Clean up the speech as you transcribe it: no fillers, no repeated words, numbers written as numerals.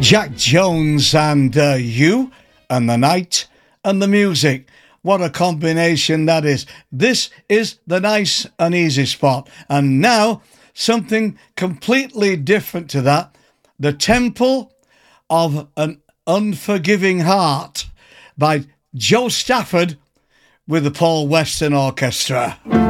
Jack Jones and You and the Night and the Music. What a combination that is. This is the Nice and Easy Spot. And now, something completely different to that. The Temple of an Unforgiving Heart by Joe Stafford with the Paul Weston Orchestra.